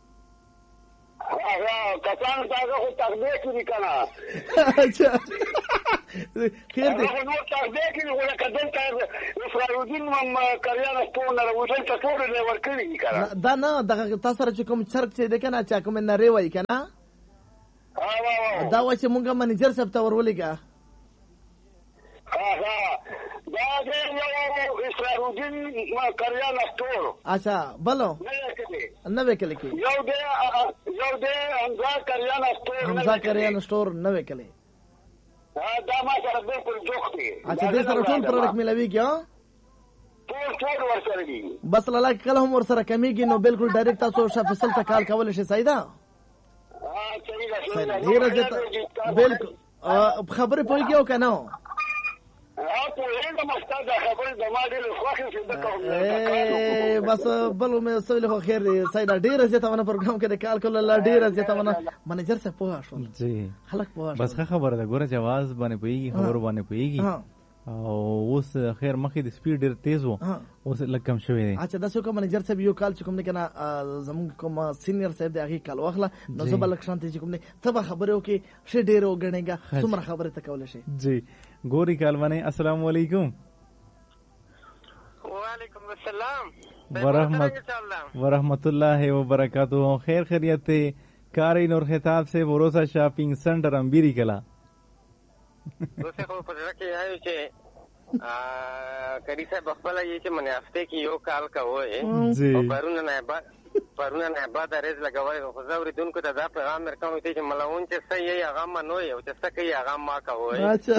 هغه کسان داغه خو تقدیر کړی کنه اچھا خیر دې هغه نو تقدیر کړی ولا کدل ته افرادین مم کاریان سټور نه وځل ته ټول نه ور کړی کنه دا نه دغه تاسو سره چې کوم چرګ چې دې کنه چې کوم ناری وای کنه دا و چې مونږه منیجر صاحب ته ورولېګا ها ها دا دې یو اسرائیل ما کاریان سټور اچھا بلو نه وکړي کې یو دې یو دې حمزه کاریان سټور حمزه کاریان سټور نه وکړي ها دا ما سره بالکل جوخ دی اچھا دې سره ټول پروډکټ ملوي کې ټول ټول ورسره دي بس لاله کله هم ورسره کمیږي نو بالکل ډایرکټ تاسو شافصل ته کال کول شي سیدا ډیره زیاته بالکل خبرې پوهیږي او کنه بس بلو مې سویل خو خیر دی سیدا ډیره زیاته ونه پروګرام کې کال کول الله ډیره زیاته ونه منیجر څه پوها شو جی خلک پوها بس خبره ده ګوره جواز باندې پوهیږي خبر باندې پوهیږي او اوس خیر مخې د سپیډ ډیر تیز وو اوس لږ کم شوی دی اچھا دا څو کوم منیجر صاحب یو کال چې کوم نه کنه زموږ کوم سینیئر صاحب دی هغه کال واخله نو زه بل شانتي چې کوم نه تبه خبره وکي شه ډیر وګڼېګا څومره خبره تکول شي جی ګوري کال باندې السلام علیکم وعلیکم السلام ورحمت ورحمت الله وبرکاتہ خیر خیریت کاری نور خطاب سے بروسا شاپنگ سنٹر امبیری کلا دوسه خو په ځکه کې آیو چې کری صاحب خپل یې چې منه هفته کې یو کال کوي او پرونه نه بعد پرونه نه بعد ریز لګوي خو زوري دونکو ته دا پیغام ورکوم چې ملون چې صحیح هغه منو یو چې څه کوي هغه ما کوي اچھا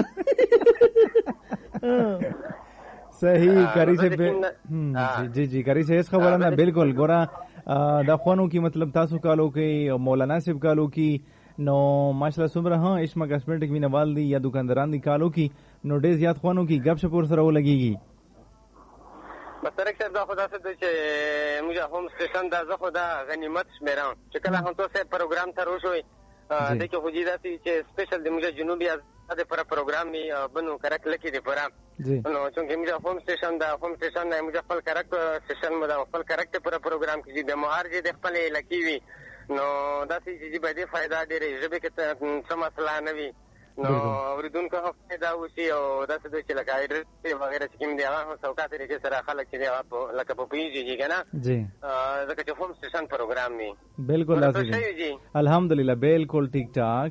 صحیح کری صاحب جی جی کری صاحب خبره نه بالکل ګورا دا خوانو کی مطلب تاسو کالو کې مولانا صاحب کالو کی نو ماشاءالله سمره ها اشما کاسمیټک مینوال دی یا دکانداران دی کالو کی نو ډیر زیات خوانو کی غب شپور سره ولګيږي بس ترک صاحب دا خدا څه چې موږ هم سټیشن دا زه خدا غنیمت شمیرم چې کله هم تاسو پروګرام ته روشوي دغه خو دې داسې چې سپیشل د موږ جنوبي د پر پروګرام می بنو کرک لکی دی پرا نو چې موږ هم سټیشن دا هم سټیشن نه موږ خپل کرک سټیشن مو دا خپل کرک پر پروګرام کې د مهار دې د خپل لکی وی نو دا چې به دې فائدہ ډېرې ژبه کې څه مسله نه وي نو اوریدونکو هم فائدہ وشي او دا څه چې لکه ایډرس وغیرہ چې کوم دی هغه څوکات لري سره خلک چې دی لکه په پیږي کنه جی ځکه چې هم سټیشن پروګرام می بالکل لازم الحمدلله بالکل ټیک ټاک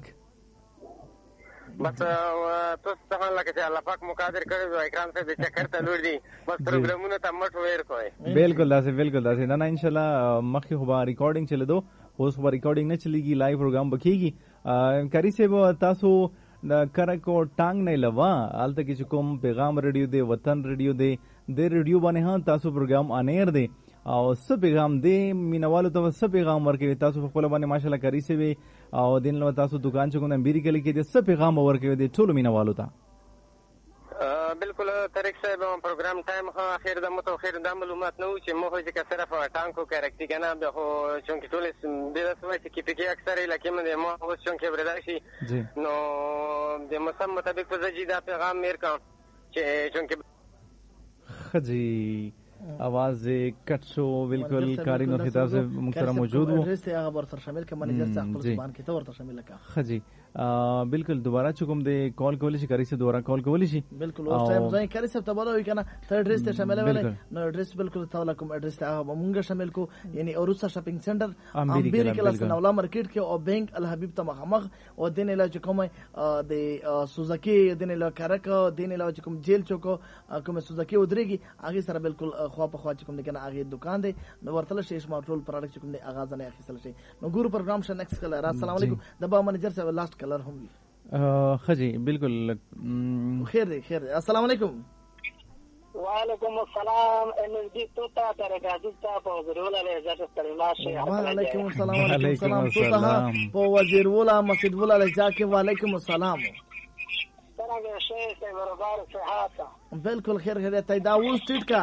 بس تاسو څنګه لکه چې الله پاک مقادر کړی او اکرام صاحب د چکر ته لور دي بس پروګرامونه ته مټ ویر کوي بالکل لازم بالکل لازم نه ان شاء الله مخکې خو به ریکارډینګ چلی دو اوس خو ریکارډینګ نه چلیږي لایو پروګرام بکیږي کری صاحب تاسو د کرکو ټانګ نه لوا الته کې کوم پیغام ریډیو دی وطن ریډیو دی د ریډیو باندې ها تاسو پروګرام انیر دی او څه پیغام دی مینوالو ته څه پیغام ورکوي تاسو په خپل باندې ماشاءالله کری صاحب او دین له تاسو دکان چې کوم امبیری کلی کې د څه پیغام ورکوي د ټولو مینوالو ته بالکل طریق صاحب پروګرام ټایم خو اخر د متو خیر د معلومات نو چې مو خو چې صرف ټانکو کریکټی کنه به خو چې ټول د سوي چې کې کې اکثر لکه مې مو خو چې بردا شي نو د مسم مطابق په ځای دا پیغام میر کا چې چې خجی आवाज कट शो बिल्कुल कारिन और खिताब से मुख्तरम मौजूद हो से खबर सर शामिल के मैनेजर से आपको जुबान के तौर पर शामिल का खजी बिल्कुल दोबारा चुकुम दे कॉल कोली शी करी से दोबारा कॉल कोली शी बिल्कुल उस टाइम जाई करी से तबलो होई kana थर्ड एड्रेस से शामिल वाले नो एड्रेस बिल्कुल तवलकुम एड्रेस ता मुंगा शामिल को यानी औरुसा शॉपिंग सेंटर अम्बेरी क्लास नवला मार्केट के और बैंक अल हबीब ता मखमग और दिन इला चुकुम दे सुजुकी दिन इला करक दिन इला चुकुम जेल चौको कोम सुजुकी उधरेगी आगे सर बिल्कुल خو په خوا چې کوم دغه هغه دکان دی نو ورتل شي اسما ټول پروډکټ چې کوم دی اغاز نه اخیستل شي نو ګورو پروګرام ش نیکسټ کلر السلام علیکم د با منیجر صاحب لاست کلر هم خجی بالکل خیر دی خیر دی السلام علیکم وعلیکم السلام انجی توتا طریقه دلته په وزیروالا له اجازه سره شي وعلیکم السلام وعلیکم السلام توتا په وزیروالا مسجد ولا له ځکه وعلیکم السلام څنګه شي ته برابر صحت بالکل خیر خیریت دا اوس ټیټ کا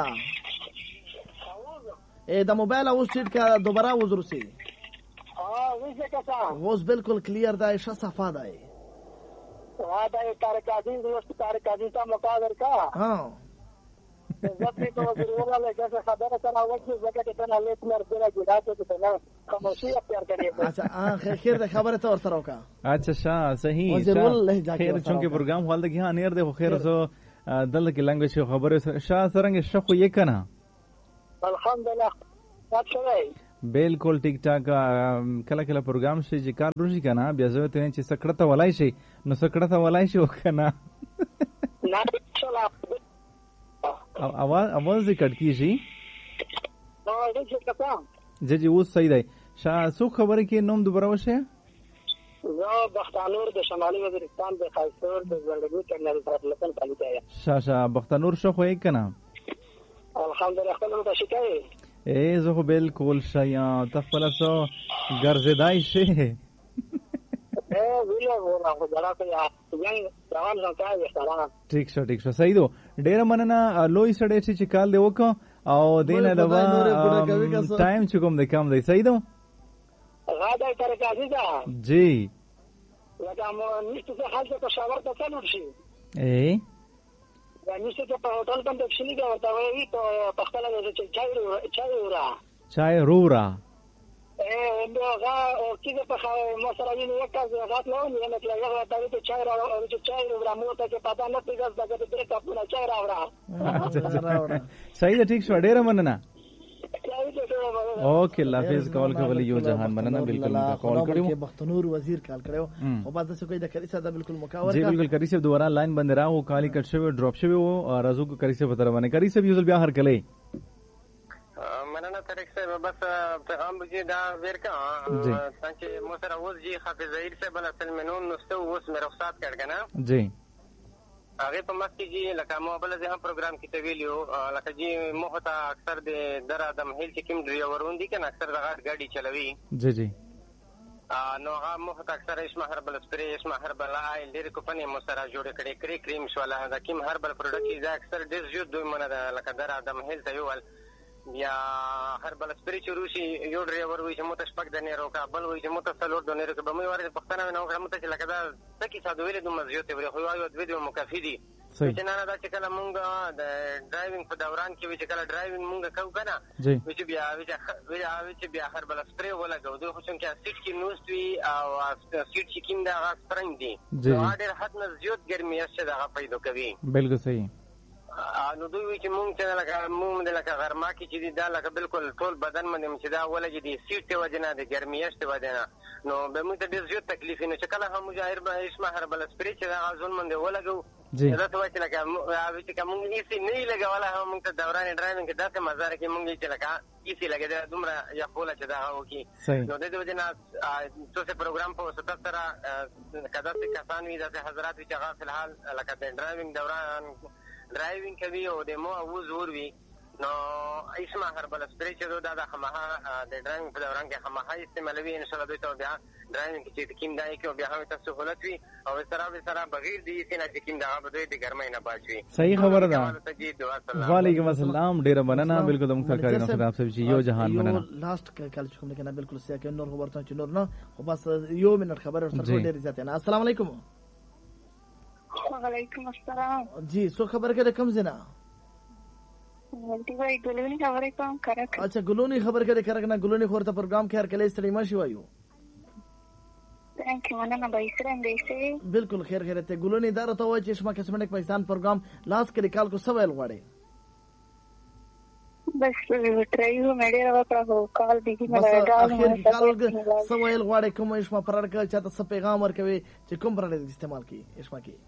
اے دا موبایل اوس ټیټ کا دوباره وزرسي اه وځه کسا اوس بالکل کلیر دا ښه صفه ده وا دا طریقه دې دوست طریقه دې ته مقادر کا ها زه په وزیروالا له اجازه خبره سره وکړم ځکه چې ته لیک مرګره جوړاته ته نه خاموشي اختیار کړې اچھا اه خیر خیر ده خبره ته ورسره وکا اچھا شاه صحیح خیر چونکه پروګرام حال دغه انیر ده خیر زه دلته کې لنګویج خبره شاه سرنګ شخو یې کنه الحمدلله تاسو بالکل ټیک ټاک کله کله پروګرام شي چې کار روشي کنه بیا زه ته چې سکړه ولای شي نو سکړه ولای شي وکنه نه چلا اواز اواز کټ کیږي نو دې څه کوم جی جی اوس صحیح دی شاه سو خبره کې نوم دوباره وشه زه بختانور د شمالي وزیرستان د خاصور د زړګو چنل طرف لکن پالیته یا شاه شاه بختانور شو خو یې کنه الحمدلله خپل نو تشکای اے زه بالکل شیا تخپل سو ګرځدای شي اے ویله ورا خو درته یا څنګه روان راځي سلام ټیک شو ټیک شو صحیح دو ډیر مننه لوی سړی چې کال دی وک او دینه دوا ټایم چې کوم د کم دی صحیح دو غاډه طریقه دي دا جی لکه مو نشته څه حال ته شاور ته څلور شي اے دا نشته ته په هوټل باندې کښینی دا ورته وایي ته په خپل د چای چای ورا چای رورا اے نو غا او کیږي په مو سره یې یو کاز غات نو نه نه تلګه دا ته چای را او چې چای ورا مو ته چې پتا نه پیګس دا چې درې کپونه چای را ورا صحیح ده ټیک شو ډیر مننه اوکې الله حافظ کال کوي یو جهان مننه بالکل کال کړو بختنور وزیر کال کړو او بعد څه کوي د کریسا دا بالکل مکاور جی بالکل کریسا دوباره لاین بند راو کالی کټ شوی ډراپ شوی او رازو کو کریسا په تر باندې کریسا یوزل بیا هر کله مننه طریق صاحب بس پیغام بجی دا ورکا چې مو سره اوس جی حافظ ظهیر صاحب بل اصل منون نو اوس مې رخصت کړ کنه جی هغه په مخکې جی لکه مو بل ځه پروګرام کې ته ویلیو لکه جی مو ته اکثر د در ادم هیل چې کوم ډرایورون دي کنه اکثر د غاډي چلوي جی جی نو هغه مو ته اکثر اسمه هربل سپری اسمه هربل آیل ډېر کمپنی مو سره جوړ کړي کری کریم شواله دا کوم هربل پروډکټ دا اکثر ډیر جو دوی منه لکه در ادم هیل ته یو یا هربل سپری چروشي یو ډرایور وي چې مو ته شپږ د نه روکا بل وي چې مو ته څلور د نه روکا به مې ورته پښتنه نه وکړم ته چې لکه دا تکي ساده ویل د مزيوت وي خو یو د ویډیو مکافي دي چې نه نه دا چې کله مونږ د ډرایوینګ په دوران کې چې کله ډرایوینګ مونږ کوو کنه چې بیا چې بیا هربل سپری ولګو دوی خو څنګه سیټ کې نوست وي او سیټ چې کیم دا سپرنګ دي نو ډېر حد نه زیات ګرمي است دا پیدا کوي بالکل صحیح نو دوی وی چې مونږ چې لکه مونږ د لکه غرما کې چې دا لکه بالکل ټول بدن باندې چې دا ولګي دي سیټ ته وجنه د ګرمیشت وجنه نو به موږ ته ډېر زیات تکلیف نه چې کله هم مجاهر به اسمه هربل سپری چې دا غزون باندې ولګو دا څه چې لکه چې کوم یې نه لګولا هم موږ ته دوران ډرایوینګ کې داسې مزار کې مونږ چې لکه یې لګي دومره یا کوله چې دا وکی نو د دې وجنه څه پروګرام په وسط سره کدا څه کسان وي د حضرات چې هغه په الحال لکه د ډرایوینګ دوران ډرایوینګ کوي او د مو او زور وی نو اسمه هربل سپری چې دا د خمها د ډرایوینګ په دوران کې خمها استعمالوي ان شاء الله دوی ته بیا ډرایوینګ کې کیم دای کې بیا هم تاسو سہولت وي او سره به سره بغیر دی سینه چې کیم دا به دوی د ګرمۍ نه بچوي صحیح خبره ده وعلیکم السلام ډیر مننه بالکل د مختار کاري خدای صاحب چې یو جهان مننه لاست کال چې کوم کنه بالکل سیا کې نور خبرته چې نور نه خو بس یو منټ خبره سره ډیر زیات نه السلام علیکم وعلیکم السلام جی سو خبر کړه کم زنا ولتی وای ګلونی خبرې کوم کرک اچھا ګلونی خبر کړه کرک نه ګلونی خورته پروګرام کې هر کله استړی ماشي وایو ثانک یو مننه به سره اندېسه بالکل خیر خیر ته ګلونی دار ته وای چې شما قسمت پاکستان پروګرام لاس کې کال کو سوال غواړي بس ټرایو مې ډیر وکړو کال دې مې راغله سوال غواړي کوم شما پرړ کې چاته څه پیغام ورکوي چې کوم پرړ استعمال کی شما کې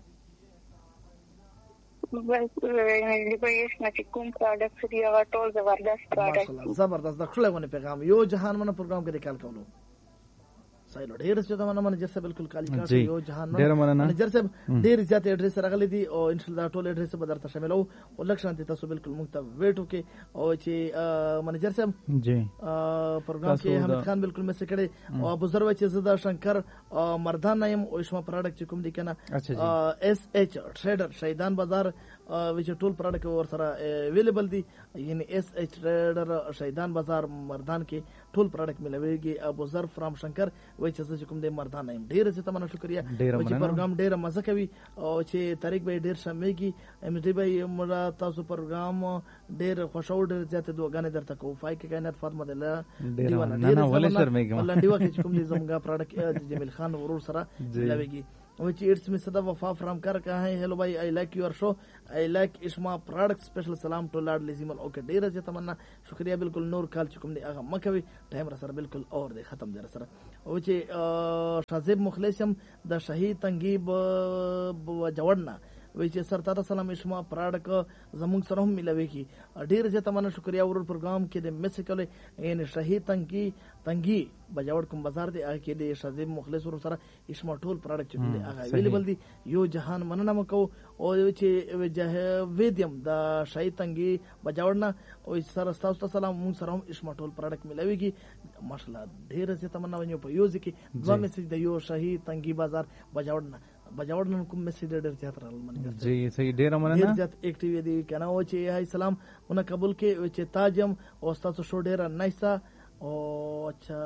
بس دې په یې چې کوم پروډکټ دی هغه ټول زبردست پروډکټ زبردست د خپلونه پیغام یو جهان منه پروګرام کې کال کولو مسایل ډیر چې دا منجر صاحب بالکل کالی کاټ یو جهان منجر صاحب ډیر زیات ایډریس راغلي دي او ان شاء الله ټول ایډریس به درته شاملو او لکشانتي تاسو بالکل موږ ته ویټو کې او چې منجر صاحب جی پروګرام کې حمید خان بالکل مسه کړي او ابو ذر چې زدا شنکر مردان نیم او شما پروډکټ کوم دي کنه اس ایچ ټریډر شیدان بازار وچ ټول پروډکټ ور سره اویلیبل دي یعنی اس ایچ ټریډر شیدان بازار مردان کې ټول پروډکټ ملويږي ابو ذر فرام شنکر وچ چې کوم دي مردان نیم ډیر زه تمنه شکریا چې پروګرام ډیر مزه کوي او چې طریق به ډیر شمېږي ام ډي به مرا تاسو پروګرام ډیر خوشو ډیر زیات دوغانه درته کو فای کې کائنات فاطمه الله دیوانه ډیر ولې شرمېږم الله دیوا کې کوم دي زموږه پروډکټ جمیل خان ورور سره ملويږي which it's me sada wafa from kar ka hai hello bhai I like your show I like ishma product special salam to lord lizimal okay dera je tamanna shukriya bilkul nur kal chukum de aga makawi time ra sar bilkul aur de khatam de sar which shazib mukhlisam da shahid tangib jawadna which sir tata salam ishma product zamung saram milaweki dera je tamanna shukriya ur program ke de mesikale in shahid tangi tangi بجاوړ کوم بازار دی هغه کې د شازم مخلص ور سره اسما ټول پروډکټ چې دی هغه اویلیبل دي یو جهان مننه مکو او چې وجه ویدیم د شایتنګي بجاوړنا او سره تاسو سلام مون سره اسما ټول پروډکټ ملويږي ماشاءالله ډیر زه تمنا ونیو په یوز کې دوه میسج د یو شاهي تنګي بازار بجاوړنا بجاوړن کوم میسج ډیر زیات راغل منګر جی صحیح ډیر مننه ډیر زیات اکټیو دي کنه او چې هاي سلام ونه قبول کې چې تاجم او تاسو شو ډیر نایسا او اچھا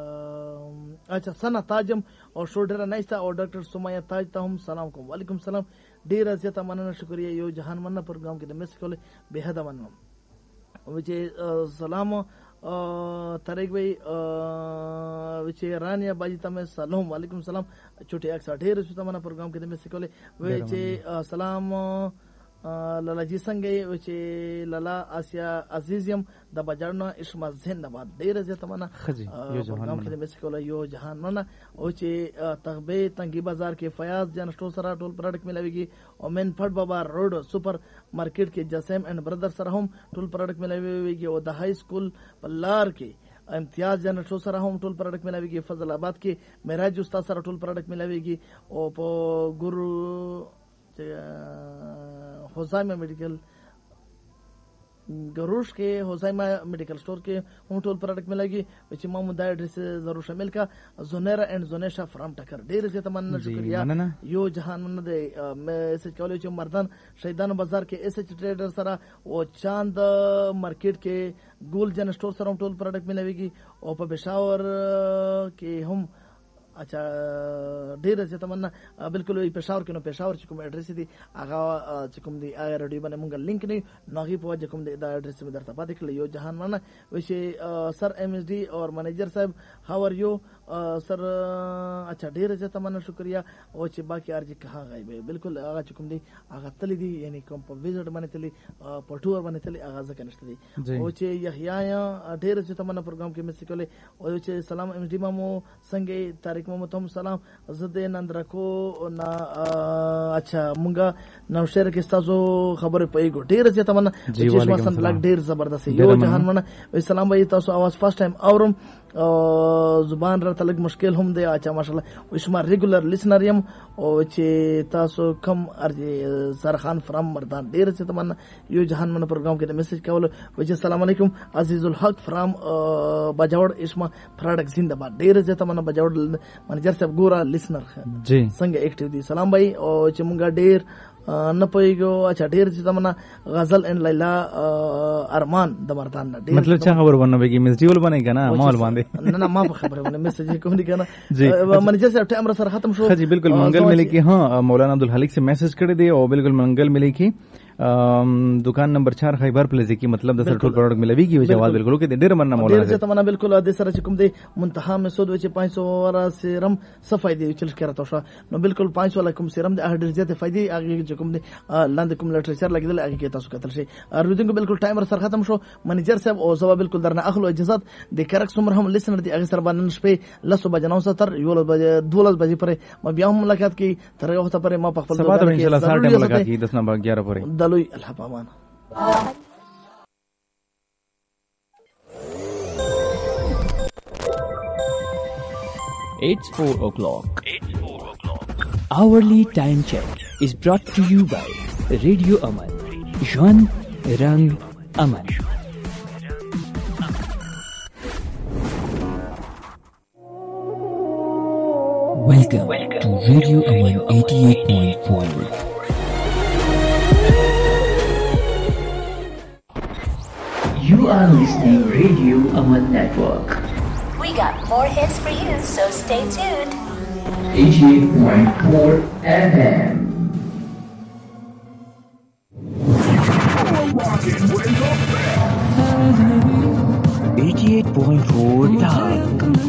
اچھا سنا تاجم او شوډر نایستا او ډاکټر سمیا تاج ته هم سلام کوم وعلیکم سلام ډیر زیاته مننه شکریا یو جهان مننه پروګرام کې د مس کول به حد مننه او چې سلام طریق بھائی وچے رانیا باجی تمہیں سلام وعلیکم سلام چھوٹے اکثر ډیر څه تمنا پروګرام کې د مس کول وچے سلام لالا جی څنګه چې لالا آسیا عزیزیم د بجارنا اشما زنده‌باد ډیر زیاته مننه یو جهان کې مس کول یو جهان مننه او چې تغبه تنګي بازار کې فیاض جان سٹور سره ټول پروډکټ ملويږي او مین فټ بابا روډ سپر مارکیټ کې جسم اینڈ برادر سره هم ټول پروډکټ ملويږي او د های سکول پلار کې امتیاز جان سٹور سره هم ټول پروډکټ ملويږي فضل آباد کې معراج استاد سره ټول پروډکٹ ملويږي او په ګورو حسیمہ میڈیکل گروش کے حسیمہ میڈیکل سٹور کے ہم ټول پروڈکٹ ملےگی چې محمود دا ایڈریس ضرور شامل کا زونیرا اینڈ زونیشا فرام ټکر ډیر زیات مننه شکریا یو جهان مننه دی میسج کولای چې مردان شیدان بازار کې ایس ایچ ټریډر سره او چاند مارکیټ کې ګول جن سٹور سره ټول پروڈکٹ ملويږي او په پېښور کې هم اچھا ډیر زه تمنا بالکل وی پېښور کې نو پېښور چې کوم ایڈریس دی هغه چې کوم دی هغه رډیو باندې مونږ لینک نه ناغي په وجه کوم دی دا ایڈریس به درته پاتې کړل یو جهان مننه وشي سر ایم ایس ڈی اور منیجر صاحب هاو ار یو سر اچھا ډیر زه تمنا شکریا او چې باقي ارجی کها غایب بالکل هغه چې کوم دی هغه تل دی یعنی کوم په ویزټ باندې تل په ټور باندې تل هغه ځکه نشته دی او چې یحیی ډیر زه تمنا پروګرام کې مې سکولې او چې سلام ایم ډی مامو څنګه تاریخ محمد سلام زده نندرکو نا اچھا مونږه نو شهر کې تاسو خبره پېګو ډیر زه تمنا چې ما سم بلاک ډیر زبردست یو جهان مننه سلام بھائی تاسو आवाज فرست ټایم اورم زبان را تلګ مشکل هم دی اچھا ماشاءالله وشما ریګولر لیسنر یم او چې تاسو کم ارجی سرخان فرام مردان ډیر زه تمنا یو جهان مننه پروګرام کې میسج کول وجه السلام علیکم عزیز الحق فرام بجاوړ اسما پروډکټ زنده‌باد ډیر زه تمنا بجاوړ منیجر صاحب ګورا لیسنر جی څنګه اکټیو دي سلام بھائی او چې مونږه ډیر نه پويګو اچھا ډیر چې تمنا غزل ان لیلا ارمان د مردان ډیر مطلب څه خبر ورنه بګی مس دیول باندې کنه مال باندې نه نه ما په خبره باندې میسج کوم دي کنه منیجر صاحب ټایم سره ختم شو جی بالکل منګل ملي کی ها مولانا عبدالحلیق سے میسج کړی دی او بالکل منګل ملي کی دکان نمبر چار خیبر پلازا کی مطلب د سر ټول پروډکټ ملويږي او جواز بالکل کې ډیر مننه مولانا ډیر تمنا بالکل د سره چې کوم دی منتها می سود چې پانچ سو ورا سیرم صفای دی چې لکه راته نو بالکل پانچ سو لکم سیرم د ډیر زیات فائدې هغه چې کوم دی لاندې کوم لټریچر لګیدل هغه کې تاسو کتل شي اردوینګ بالکل ټایمر سره ختم شو منیجر صاحب او زوا بالکل درنه اخلو اجازه د کرک سمر هم لیسنر دی هغه سره باندې شپې لسو بجناو ستر یول بجې دولس بجې پرې ما بیا هم ملاقات کی تر یو وخت پرې ما په خپل سبا ان شاء الله ساعت ملاقات کی دس نمبر ग्यारह پرې دلوي الله پامان It's four o'clock. It's four o'clock. Hourly time check is brought to you by Radio Aman. Juan Rang Aman. Welcome, Welcome to Radio Aman eighty-eight point four. You are listening Radio Aman Network. We got more hits for you, so stay tuned. eighty-eight point four F M.